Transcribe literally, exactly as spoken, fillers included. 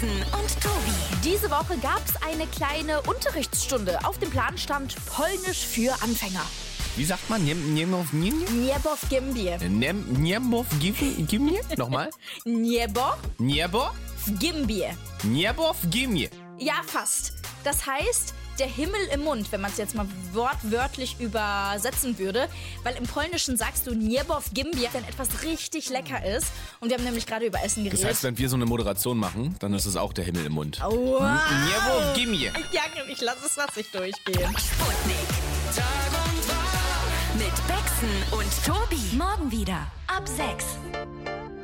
Baxen und Tobi. Diese Woche gab es eine kleine Unterrichtsstunde. Auf dem Plan stand Polnisch für Anfänger. Wie sagt man? Niemów Gimbie? Niebow Gimbie. Niemów Gimbie? Nochmal? Niebow Niebo? Gimbie. Niebow Gimbie. Ja, fast. Das heißt, der Himmel im Mund, wenn man es jetzt mal wortwörtlich übersetzen würde. Weil im Polnischen sagst du Niebow Gimbie, wenn etwas richtig lecker ist. Und wir haben nämlich gerade über Essen geredet. Das heißt, wenn wir so eine Moderation machen, dann ist es auch der Himmel im Mund. Wow. Niebow Gimbie. Ja, ich lasse es lass ich durchgehen. Sputnik. Tag und Wach. Mit Baxen und Tobi. Morgen wieder ab sechs.